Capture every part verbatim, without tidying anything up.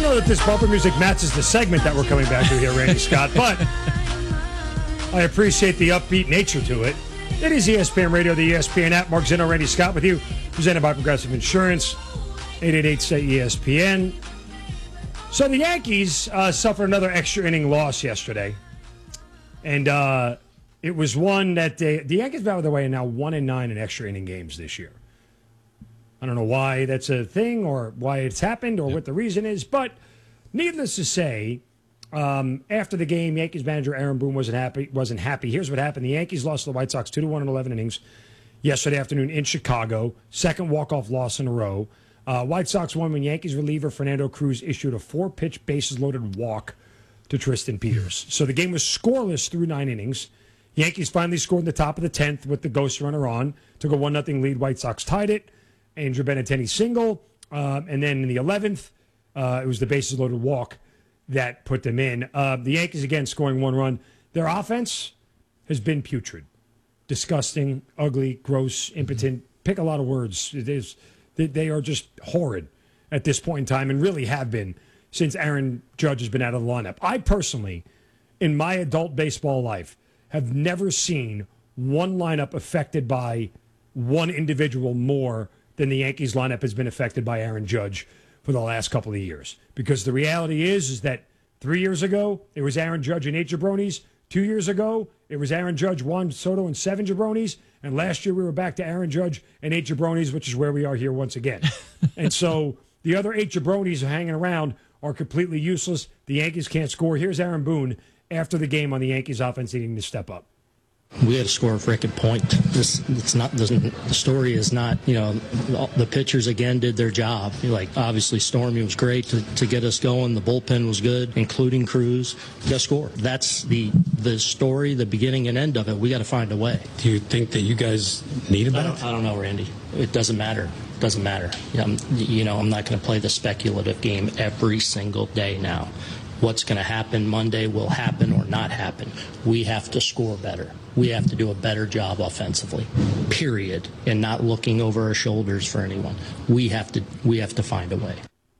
know that this bumper music matches the segment that we're coming back to here, Randy Scott, but I appreciate the upbeat nature to it. It is E S P N Radio, the E S P N app. Mark Zinno, Randy Scott with you, presented by Progressive Insurance, eight eight eight, S A Y, E S P N. So the Yankees uh, suffered another extra inning loss yesterday, and uh, it was one that they, the Yankees, by the way, are now one and nine in extra inning games this year. I don't know why that's a thing or why it's happened or yep. what the reason is, but needless to say, um, after the game, Yankees manager Aaron Boone wasn't happy. Wasn't happy. Here's what happened: the Yankees lost to the White Sox two to one in eleven innings yesterday afternoon in Chicago. Second walk-off loss in a row. Uh, White Sox won when Yankees reliever Fernando Cruz issued a four-pitch, bases-loaded walk to Tristan Peters. So the game was scoreless through nine innings. Yankees finally scored in the top of the tenth with the ghost runner on. Took a one nothing lead. White Sox tied it. Andrew Benintendi single. Um, and then in the eleventh, uh, it was the bases-loaded walk that put them in. Uh, the Yankees, again, scoring one run. Their offense has been putrid. Disgusting, ugly, gross, impotent. Pick a lot of words. It is... They are just horrid at this point in time and really have been since Aaron Judge has been out of the lineup. I personally, in my adult baseball life, have never seen one lineup affected by one individual more than the Yankees lineup has been affected by Aaron Judge for the last couple of years. Because the reality is, is that three years ago, it was Aaron Judge and eight jabronis. Two years ago, it was Aaron Judge, Juan Soto, and seven jabronis. And last year, we were back to Aaron Judge and eight jabronis, which is where we are here once again. And so the other eight jabronis hanging around are completely useless. The Yankees can't score. Here's Aaron Boone after the game on the Yankees offense needing to step up. We had to score a freaking point. This, it's not. The story is not. You know, the pitchers again did their job. Like obviously, Stormy was great to, to get us going. The bullpen was good, including Cruz. We got to score. That's the the story, the beginning and end of it. We got to find a way. Do you think that you guys need a bat? I don't, I don't know, Randy. It doesn't matter. It doesn't matter. I'm, you know, I'm not going to play the speculative game every single day now. What's going to happen Monday will happen or not happen. We have to score better. We have to do a better job offensively, period, and not looking over our shoulders for anyone. We have to we have to find a way.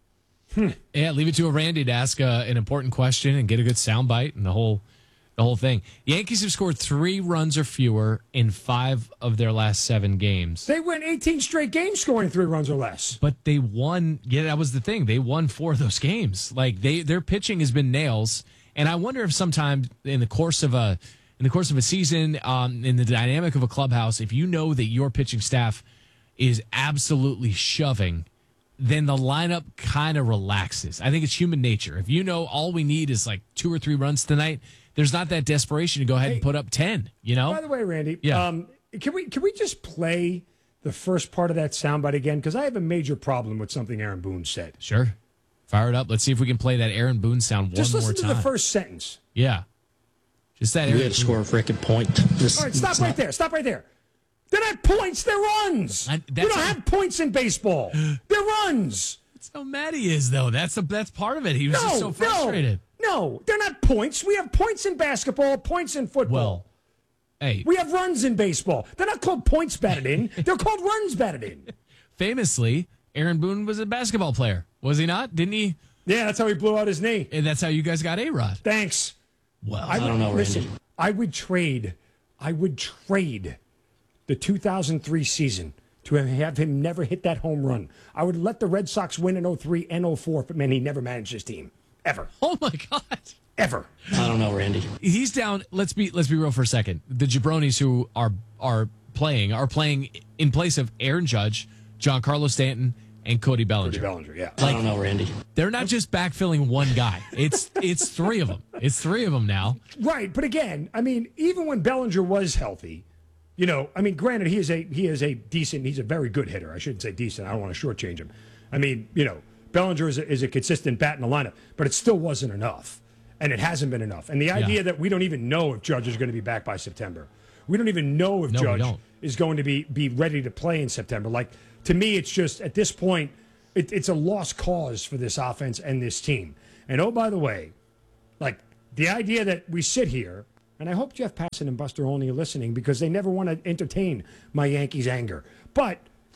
Hmm. Yeah, leave it to a Randy to ask uh, an important question and get a good soundbite and the whole the whole thing. Yankees have scored three runs or fewer in five of their last seven games. They went eighteen straight games scoring three runs or less. But they won. Yeah, that was the thing. They won four of those games. Like they, their pitching has been nails. And I wonder if sometime in the course of a in the course of a season, um, in the dynamic of a clubhouse, if you know that your pitching staff is absolutely shoving, then the lineup kind of relaxes. I think it's human nature. If you know all we need is like two or three runs tonight, there's not that desperation to go ahead hey, and put up ten, you know? By the way, Randy, yeah. um, can we can we just play the first part of that soundbite again? Because I have a major problem with something Aaron Boone said. Sure. Fire it up. Let's see if we can play that Aaron Boone sound just one more time. Just listen to the first sentence. Yeah. Just that. We Aaron had to score a freaking point. This, all right, stop right not... there. Stop right there. They're not points. They're runs. I, you don't a... have points in baseball. They're runs. That's how mad he is, though. That's a, that's part of it. He was no, just so frustrated. No, no, they're not points. We have points in basketball, points in football. Well, hey. We have runs in baseball. They're not called points batted in. They're called runs batted in. Famously, Aaron Boone was a basketball player. Was he not? Didn't he? Yeah, that's how he blew out his knee. And that's how you guys got A-Rod. Thanks. Well, I, I don't know, listen, Randy. I would trade, I would trade the two thousand three season to have him never hit that home run. I would let the Red Sox win in oh three and oh four, but man, he never managed his team. Ever. Oh, my God. Ever. I don't know, Randy. He's down. Let's be let's be real for a second. The jabronis who are are playing are playing in place of Aaron Judge, Giancarlo Stanton, and Cody Bellinger. Cody Bellinger, yeah. Like, I don't know, Randy. They're not just backfilling one guy. It's it's three of them. It's three of them now. Right, but again, I mean, even when Bellinger was healthy, you know, I mean, granted, he is a he is a decent, he's a very good hitter. I shouldn't say decent. I don't want to shortchange him. I mean, you know, Bellinger is a, is a consistent bat in the lineup, but it still wasn't enough, and it hasn't been enough. And the idea yeah. that we don't even know if Judge is going to be back by September, we don't even know if no, Judge is going to be be ready to play in September. Like, to me, it's just at this point, it, it's a lost cause for this offense and this team. And oh, by the way, like the idea that we sit here, and I hope Jeff Passan and Buster Olney are listening because they never want to entertain my Yankees anger. But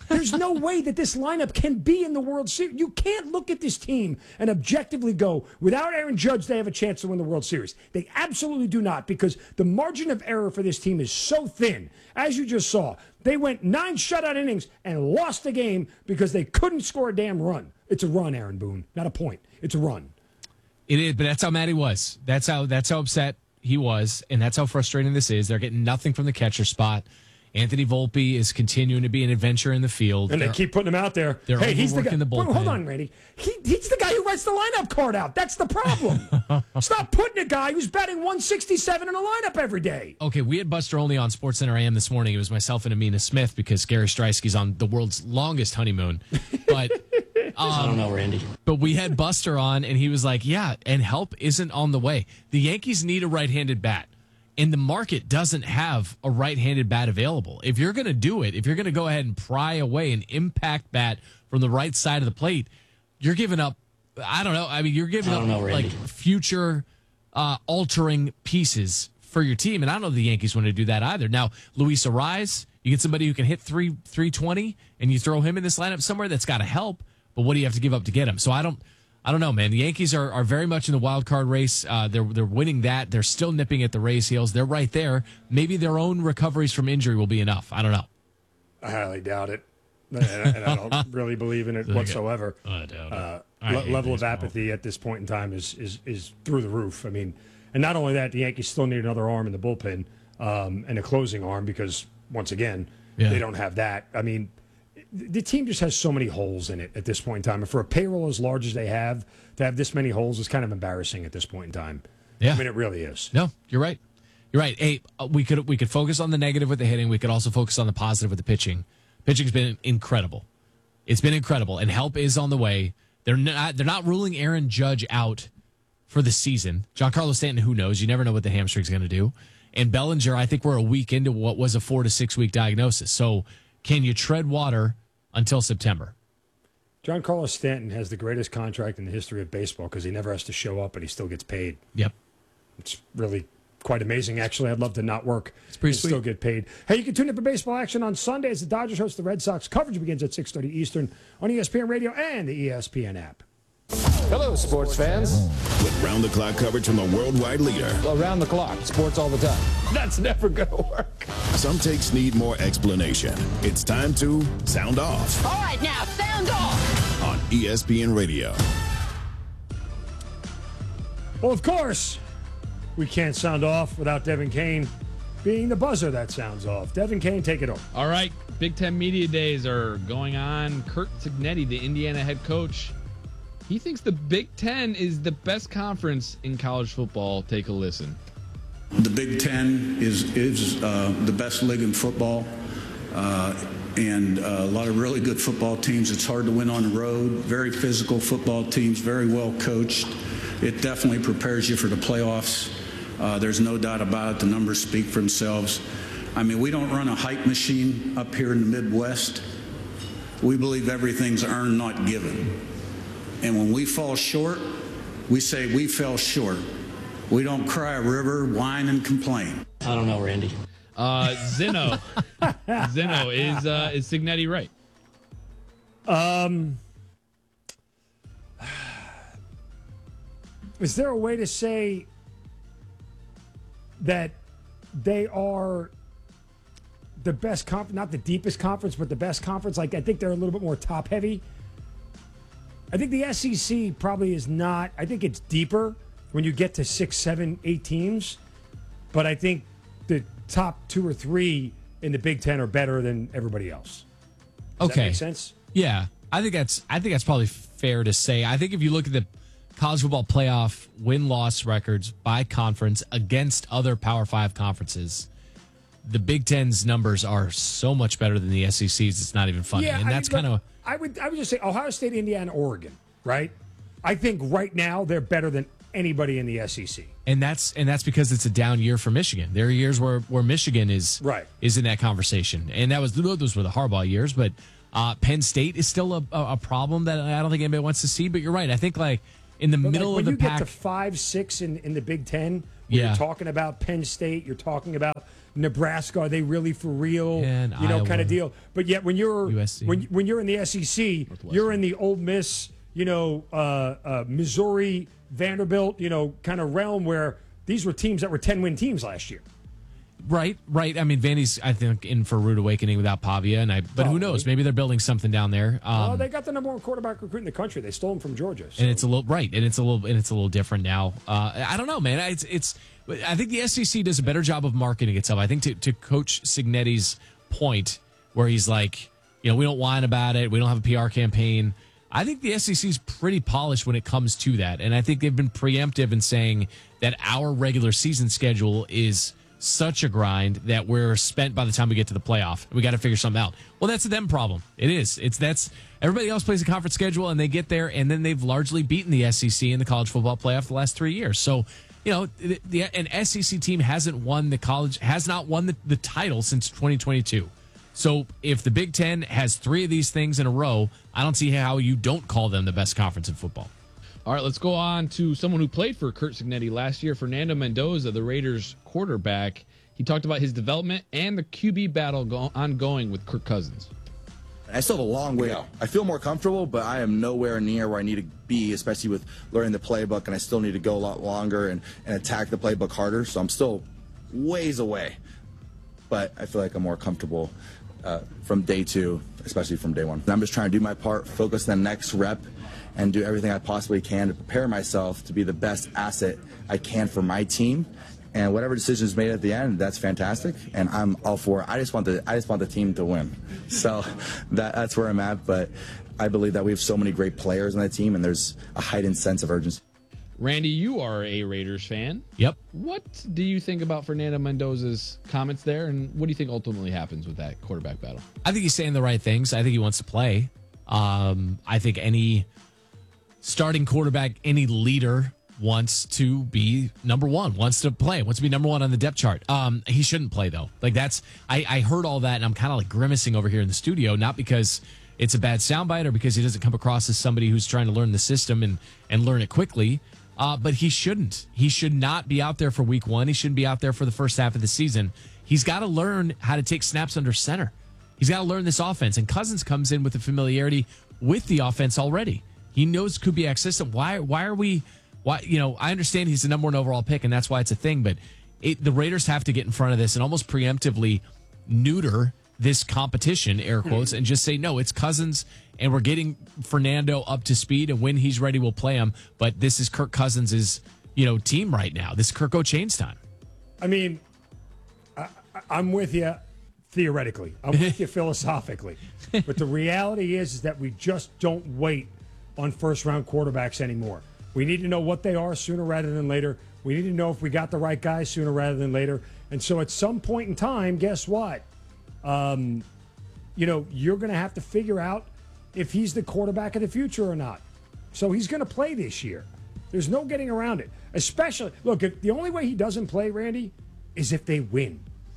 There's no way that this lineup can be in the World Series. You can't look at this team and objectively go, without Aaron Judge, they have a chance to win the World Series. They absolutely do not, because the margin of error for this team is so thin. As you just saw, they went nine shutout innings and lost the game because they couldn't score a damn run. It's a run, Aaron Boone, not a point. It's a run. It is, but that's how mad he was. That's how that's how upset he was, and that's how frustrating this is. They're getting nothing from the catcher spot. Anthony Volpe is continuing to be an adventure in the field. And they they're, keep putting him out there. They're hey, he's the guy. the bullpen. Hold on, Randy. He, he's the guy who writes the lineup card out. That's the problem. Stop putting a guy who's batting one sixty-seven in a lineup every day. Okay, we had Buster Olney on SportsCenter A M this morning. It was myself and Amina Smith because Gary Streisky's on the world's longest honeymoon. But um, I don't know, Randy. But we had Buster on, and he was like, yeah, and help isn't on the way. The Yankees need a right-handed bat. And the market doesn't have a right-handed bat available. If you're going to do it, if you're going to go ahead and pry away an impact bat from the right side of the plate, you're giving up, I don't know, I mean, you're giving up know, like future uh, altering pieces for your team. And I don't know if the Yankees want to do that either. Now, Luis Arraez, you get somebody who can hit three, three twenty, and you throw him in this lineup somewhere, that's got to help. But what do you have to give up to get him? So I don't... I don't know, man. The Yankees are, are very much in the wild card race. Uh, they're they're winning that. They're still nipping at the Rays' heels. They're right there. Maybe their own recoveries from injury will be enough. I don't know. I highly doubt it, and, and I don't really believe in it whatsoever. I doubt it. Uh, I le- hate level of baseball. apathy at this point in time is, is is through the roof. I mean, and not only that, the Yankees still need another arm in the bullpen um, and a closing arm because once again Yeah. they don't have that. I mean. The team just has so many holes in it at this point in time. And for a payroll as large as they have, to have this many holes is kind of embarrassing at this point in time. Yeah. I mean, it really is. No, you're right. You're right. Hey, uh, we could we could focus on the negative with the hitting. We could also focus on the positive with the pitching. Pitching's been incredible. It's been incredible, and help is on the way. They're not they're not ruling Aaron Judge out for the season. Giancarlo Stanton, who knows? You never know what the hamstring's going to do. And Bellinger, I think we're a week into what was a four to six week diagnosis. So can you tread water until September? Giancarlo Stanton has the greatest contract in the history of baseball because he never has to show up and he still gets paid. Yep. It's really quite amazing. Actually, I'd love to not work It's pretty and sweet. still get paid. Hey, you can tune in for baseball action on Sunday as the Dodgers host the Red Sox. Coverage begins at six thirty Eastern on E S P N Radio and the E S P N app. Hello, sports fans. With round-the-clock coverage from the worldwide leader. Around the clock, sports all the time. That's never going to work. Some takes need more explanation. It's time to sound off All right, now, sound off. on E S P N Radio. Well, of course, we can't sound off without Devin Kane being the buzzer that sounds off. Devin Kane, take it over. All right, Big Ten Media Days are going on. Kurt Cignetti, the Indiana head coach, he thinks the Big Ten is the best conference in college football. Take a listen. The Big Ten is is uh, the best league in football, uh, and uh, a lot of really good football teams. It's hard to win on the road. Very physical football teams, very well coached. It definitely prepares you for the playoffs. Uh, there's no doubt about it. The numbers speak for themselves. I mean, we don't run a hype machine up here in the Midwest. We believe everything's earned, not given. And when we fall short, we say we fell short. We don't cry a river, whine, and complain. I don't know, Randy. Uh, Zeno, Zeno is uh, is Cignetti right? Um, is there a way to say that they are the best conference, not the deepest conference, but the best conference? Like, I think they're a little bit more top heavy. I think the S E C probably is not. I think it's deeper when you get to six, seven, eight teams. But I think the top two or three in the Big Ten are better than everybody else. Does Okay. that make sense? Yeah, I think that's I think that's probably fair to say. I think if you look at the college football playoff win-loss records by conference against other Power Five conferences, the Big Ten's numbers are so much better than the S E C's. It's not even funny, and I that's mean, kind of. I would I would just say Ohio State, Indiana, Oregon, right? I think right now they're better than anybody in the S E C. And that's and that's because it's a down year for Michigan. There are years where, where Michigan is Right. is in that conversation, and that was those were the Harbaugh years. But uh, Penn State is still a, a problem that I don't think anybody wants to see. But you're right. I think like in the But middle like when of you the pack, get to five, six in, in the Big Ten, Yeah. You're talking about Penn State. You're talking about Nebraska. Are they really for real? And you know, Iowa. kind of deal. But yet, when you're U S C. when when you're in the S E C, you're in the Ole Miss, you know, uh, uh, Missouri, Vanderbilt, you know, kind of realm where these were teams that were ten-win teams last year. Right, right. I mean, Vandy's, I think, in for a rude awakening without Pavia, and I. But Probably. who knows? Maybe they're building something down there. Um, well, they got the number one quarterback recruit in the country. They stole him from Georgia, so. and it's a little right, and it's a little, and it's a little different now. Uh, I don't know, man. It's, it's. I think the S E C does a better job of marketing itself. I think to, to Coach Signetti's point, where he's like, you know, we don't whine about it. We don't have a P R campaign. I think the S E C is pretty polished when it comes to that, and I think they've been preemptive in saying that our regular season schedule is such a grind that we're spent by the time we get to the playoff. We got to figure something out. Well, that's a them problem. It is. It's that's everybody else plays a conference schedule and they get there, and then they've largely beaten the S E C in the college football playoff the last three years. So, you know, the, the, an S E C team hasn't won the college has not won the, the title since twenty twenty-two. So if the Big Ten has three of these things in a row, I don't see how you don't call them the best conference in football. All right, let's go on to someone who played for Curt Cignetti last year, Fernando Mendoza, the Raiders quarterback. He talked about his development and the Q B battle go- ongoing with Kirk Cousins. I still have a long way out. I feel more comfortable, but I am nowhere near where I need to be, especially with learning the playbook, and I still need to go a lot longer and, and attack the playbook harder. So I'm still ways away, but I feel like I'm more comfortable uh, from day two, especially from day one. And I'm just trying to do my part, focus on the next rep, and do everything I possibly can to prepare myself to be the best asset I can for my team. And whatever decision is made at the end, that's fantastic, and I'm all for it. I just want the I just want the team to win. So that, that's where I'm at. But I believe that we have so many great players on that team, and there's a heightened sense of urgency. Randy, you are a Raiders fan. Yep. What do you think about Fernando Mendoza's comments there, and what do you think ultimately happens with that quarterback battle? I think he's saying the right things. I think he wants to play. Um, I think any starting quarterback, any leader wants to be number one, wants to play, wants to be number one on the depth chart. Um, he shouldn't play, though. Like, that's, I, I heard all that, and I'm kind of like grimacing over here in the studio, not because it's a bad soundbite or because he doesn't come across as somebody who's trying to learn the system and, and learn it quickly. Uh, but he shouldn't. He should not be out there for week one. He shouldn't be out there for the first half of the season. He's got to learn how to take snaps under center. He's got to learn this offense. And Cousins comes in with the familiarity with the offense already. He knows Kubiak's system. Why? Why are we? Why? You know, I understand he's the number one overall pick, and that's why it's a thing. But it, the Raiders have to get in front of this and almost preemptively neuter this competition, air quotes, and just say no. It's Cousins, and we're getting Fernando up to speed. And when he's ready, we'll play him. But this is Kirk Cousins' you know team right now. This is Kirk O'Chain's time. I mean, I, I'm with you theoretically. I'm with you philosophically. But the reality is, is that we just don't wait on first-round quarterbacks anymore. We need to know what they are sooner rather than later. We need to know if we got the right guys sooner rather than later. And so at some point in time, guess what? Um, you know, you're going to have to figure out if he's the quarterback of the future or not. So he's going to play this year. There's no getting around it. Especially, look, if the only way he doesn't play, Randy, is if they win.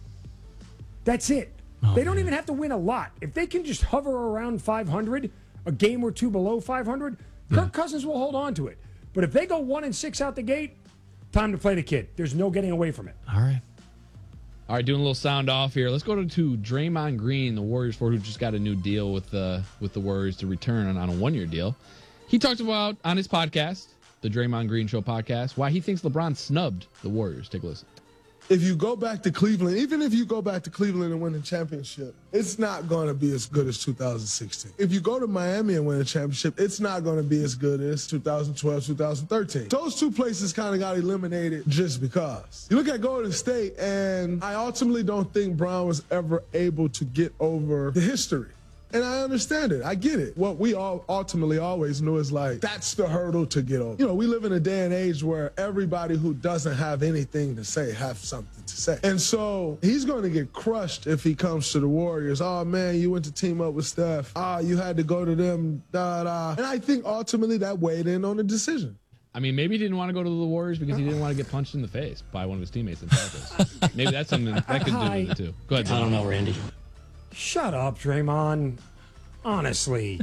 That's it. Oh, they don't man. even have to win a lot. If they can just hover around five hundred, a game or two below five hundred, yeah. Kirk Cousins will hold on to it. But if they go one and six out the gate, time to play the kid. There's no getting away from it. All right. All right, doing a little sound off here. Let's go to, to Draymond Green, the Warriors forward, who just got a new deal with the with the Warriors to return on, on a one-year deal. He talked about on his podcast, the Draymond Green Show podcast, why he thinks LeBron snubbed the Warriors. Take a listen. If you go back to Cleveland, even if you go back to Cleveland and win the championship, it's not going to be as good as two thousand sixteen. If you go to Miami and win a championship, it's not going to be as good as two thousand twelve, two thousand thirteen. Those two places kind of got eliminated just because. You look at Golden State, and I ultimately don't think Brown was ever able to get over the history. And I understand it. I get it. What we all ultimately always knew is like, that's the hurdle to get over. You know, we live in a day and age where everybody who doesn't have anything to say have something to say. And so he's going to get crushed if he comes to the Warriors. Oh, man, you went to team up with Steph. Ah, you had to go to them, da, da. And I think ultimately that weighed in on the decision. I mean, maybe he didn't want to go to the Warriors because he didn't want to get punched in the face by one of his teammates in practice. Maybe that's something that could do with it, too. Go ahead, I don't know, Randy. Shut up, Draymond. Honestly.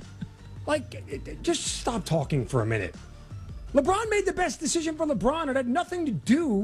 Like, just stop talking for a minute. LeBron made the best decision for LeBron. It had nothing to do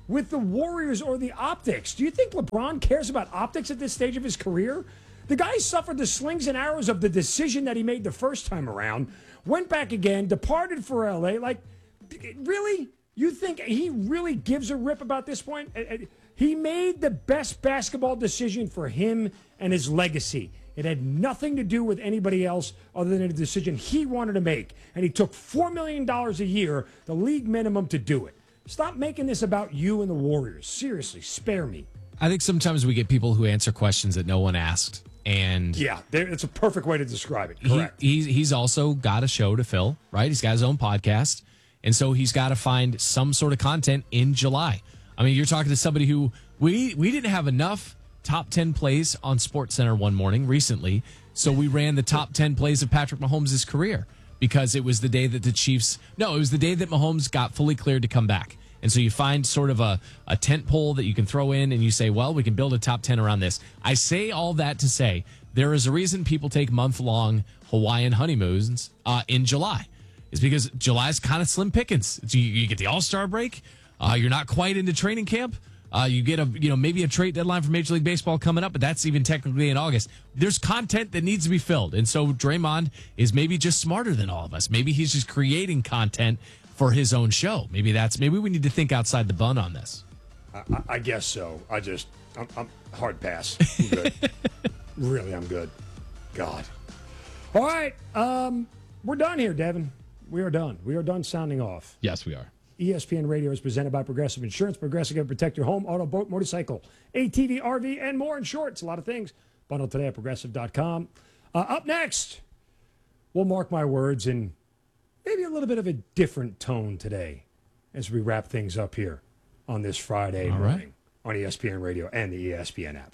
with the Warriors or the optics. Do you think LeBron cares about optics at this stage of his career? The guy suffered the slings and arrows of the decision that he made the first time around, went back again, departed for L A. Like, really? You think he really gives a rip about this point? He made the best basketball decision for him and his legacy. It had nothing to do with anybody else other than a decision he wanted to make. And he took four million dollars a year, the league minimum, to do it. Stop making this about you and the Warriors. Seriously, spare me. I think sometimes we get people who answer questions that no one asked. And yeah, it's a perfect way to describe it. Correct. He, he's, he's also got a show to fill, right? He's got his own podcast. And so he's got to find some sort of content in July. I mean, you're talking to somebody who we we didn't have enough top ten plays on SportsCenter one morning recently. So we ran the top ten plays of Patrick Mahomes' career because it was the day that the Chiefs, no, it was the day that Mahomes got fully cleared to come back. And so you find sort of a, a tent pole that you can throw in and you say, well, we can build a top ten around this. I say all that to say there is a reason people take month-long Hawaiian honeymoons uh, in July. It's because July is kind of slim pickings. You, you get the All-Star break. Uh, you're not quite into training camp. Uh, you get a, you know, maybe a trade deadline for Major League Baseball coming up, but that's even technically in August. There's content that needs to be filled. And so Draymond is maybe just smarter than all of us. Maybe he's just creating content for his own show. Maybe that's, maybe we need to think outside the bun on this. I, I guess so. I just, I'm, I'm hard pass. I'm good. Really, I'm good. God. All right. Um, we're done here, Devin. We are done. We are done sounding off. Yes, we are. E S P N Radio is presented by Progressive Insurance. Progressive can protect your home, auto, boat, motorcycle, A T V, R V, and more. In short, it's a lot of things. Bundle today at progressive dot com. Uh, up next, we'll mark my words in maybe a little bit of a different tone today as we wrap things up here on this Friday All morning right. on E S P N Radio and the E S P N app.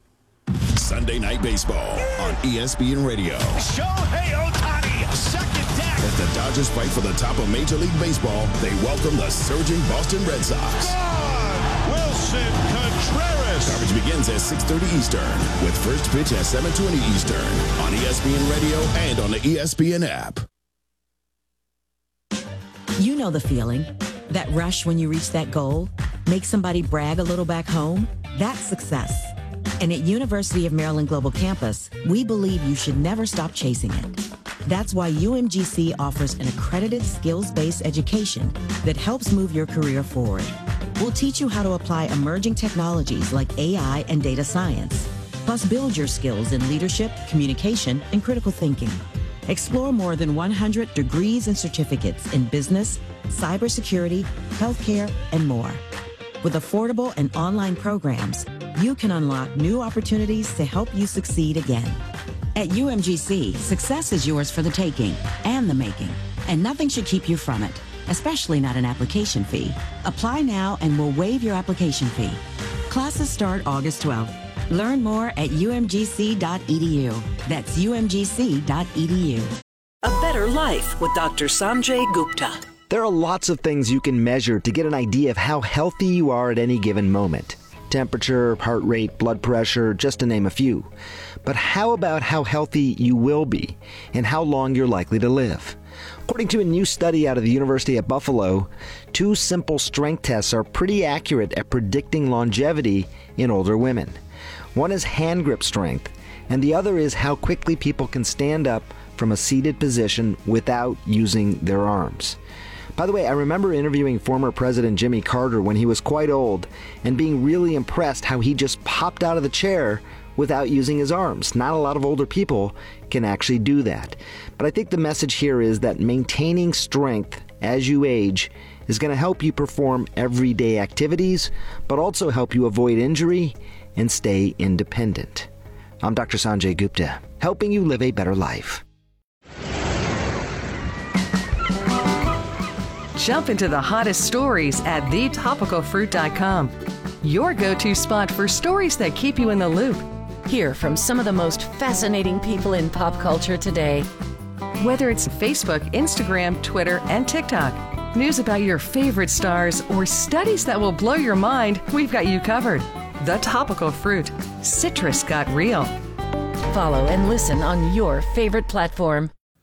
Sunday Night Baseball on E S P N Radio. Shohei Ohtani, second deck. As the Dodgers fight for the top of Major League Baseball, they welcome the surging Boston Red Sox. God, Wilson Contreras. Coverage begins at six thirty Eastern with first pitch at seven twenty Eastern on E S P N Radio and on the E S P N app. You know the feeling. That rush when you reach that goal. Make somebody brag a little back home. That's success. And at University of Maryland Global Campus, we believe you should never stop chasing it. That's why U M G C offers an accredited skills-based education that helps move your career forward. We'll teach you how to apply emerging technologies like A I and data science, plus build your skills in leadership, communication, and critical thinking. Explore more than one hundred degrees and certificates in business, cybersecurity, healthcare, and more. With affordable and online programs, you can unlock new opportunities to help you succeed again. At U M G C, success is yours for the taking and the making, and nothing should keep you from it, especially not an application fee. Apply now and we'll waive your application fee. Classes start August twelfth. Learn more at U M G C dot E D U. That's U M G C dot E D U. A better life with Doctor Sanjay Gupta. There are lots of things you can measure to get an idea of how healthy you are at any given moment. Temperature, heart rate, blood pressure, just to name a few. But how about how healthy you will be and how long you're likely to live? According to a new study out of the University of Buffalo, two simple strength tests are pretty accurate at predicting longevity in older women. One is hand grip strength, and the other is how quickly people can stand up from a seated position without using their arms. By the way, I remember interviewing former President Jimmy Carter when he was quite old and being really impressed how he just popped out of the chair without using his arms. Not a lot of older people can actually do that. But I think the message here is that maintaining strength as you age is going to help you perform everyday activities, but also help you avoid injury and stay independent. I'm Doctor Sanjay Gupta, helping you live a better life. Jump into the hottest stories at the topical fruit dot com. Your go-to spot for stories that keep you in the loop. Hear from some of the most fascinating people in pop culture today. Whether it's Facebook, Instagram, Twitter, and TikTok, news about your favorite stars, or studies that will blow your mind, we've got you covered. The Topical Fruit. Citrus got real. Follow and listen on your favorite platform.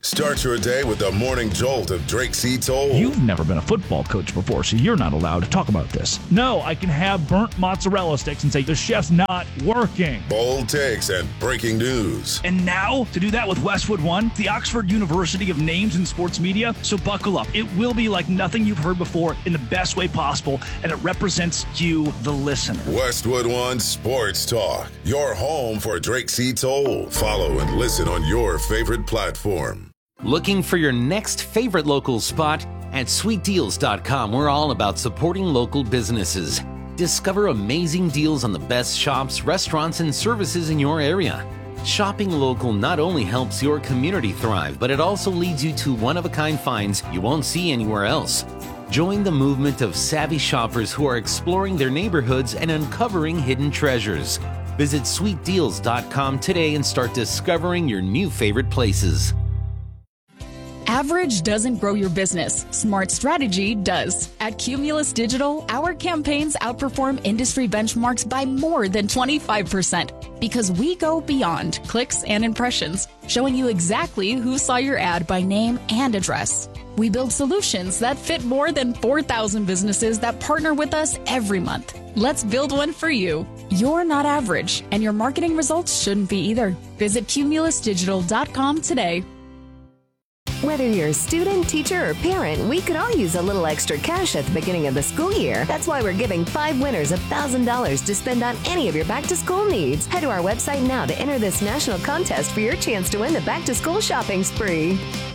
Start your day with the morning jolt of Drake C. Toll. You've never been a football coach before, so you're not allowed to talk about this. No, I can have burnt mozzarella sticks and say the chef's not working. Bold takes and breaking news. And now, to do that with Westwood One, the Oxford University of names in sports media. So buckle up. It will be like nothing you've heard before in the best way possible, and it represents you, the listener. Westwood One Sports Talk, your home for Drake C. Toll. Follow and listen on your favorite platform. Looking for your next favorite local spot? At sweet deals dot com, we're all about supporting local businesses. Discover amazing deals on the best shops, restaurants, and services in your area. Shopping local not only helps your community thrive, but it also leads you to one-of-a-kind finds you won't see anywhere else. Join the movement of savvy shoppers who are exploring their neighborhoods and uncovering hidden treasures. Visit sweet deals dot com today and start discovering your new favorite places. Average doesn't grow your business. Smart strategy does. At Cumulus Digital, our campaigns outperform industry benchmarks by more than twenty-five percent because we go beyond clicks and impressions, showing you exactly who saw your ad by name and address. We build solutions that fit more than four thousand businesses that partner with us every month. Let's build one for you. You're not average, and your marketing results shouldn't be either. Visit cumulus digital dot com today. Whether you're a student, teacher, or parent, we could all use a little extra cash at the beginning of the school year. That's why we're giving five winners one thousand dollars to spend on any of your back-to-school needs. Head to our website now to enter this national contest for your chance to win the back-to-school shopping spree.